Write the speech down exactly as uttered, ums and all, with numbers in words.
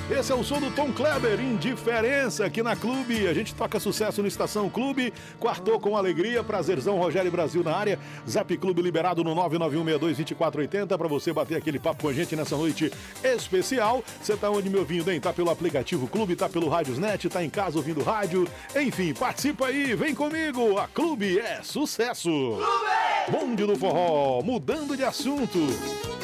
Esse é o som do Tom Kleber, Indiferença, aqui na Clube. A gente toca sucesso no Estação Clube. Quartou com alegria, prazerzão, Rogério Brasil na área. Zap Clube liberado no nove nove um seis dois dois quatro oito zero para você bater aquele papo com a gente nessa noite especial. Você tá onde me ouvindo, hein? Tá pelo aplicativo Clube, tá pelo Rádiosnet, tá em casa ouvindo rádio. Enfim, participa aí, vem comigo. A Clube é sucesso. Clube! Bonde do Forró, mudando de assunto.